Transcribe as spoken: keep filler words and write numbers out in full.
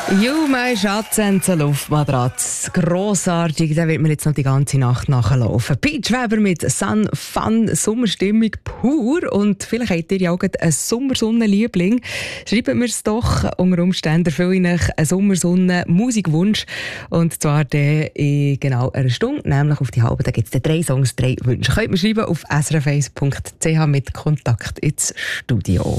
You, mein Schatz, und so Luftmatratze. Grossartig, da wird mir jetzt noch die ganze Nacht nachlaufen. Pete Schweber mit Sun Fun, Sommerstimmung pur. Und vielleicht habt ihr ja auch einen Sommersonnenliebling. Schreibt mir es doch. Unter Umständen erfülle ich euch einen Sommersonnen-Musikwunsch. Und zwar der in genau einer Stunde, nämlich auf die halbe. Da gibt es drei Songs, drei Wünsche. Könnt ihr mir schreiben auf s r f eins punkt c h mit Kontakt ins Studio.